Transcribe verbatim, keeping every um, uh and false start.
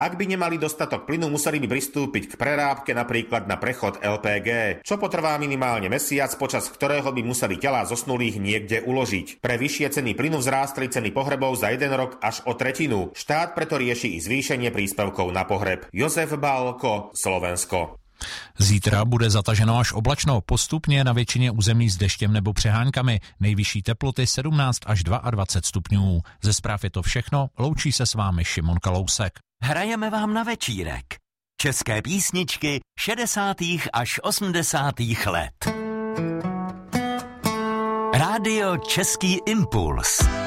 Ak by nemali dostatok plynu, museli by pristúpiť k prerábke napríklad na prechod el pé gé, čo potrvá minimálne mesiac, počas ktorého by museli telá zosnulých niekde uložiť. Pre vyššie ceny plynu vzrástli ceny pohrebov za jeden rok až o tretinu. Štát preto rieši i zvýšenie príspevkov na pohreb. Jozef Bálko, Slovensko. Zítra bude zataženo až oblačno, postupně na většině území s deštěm nebo přeháňkami. Nejvyšší teploty sedmnáct až dvacet dva stupňů. Ze zpráv je to všechno, loučí se s vámi Šimon Kalousek. Hrajeme vám na večírek české písničky šedesátých až osmdesátých let. Rádio Český impuls.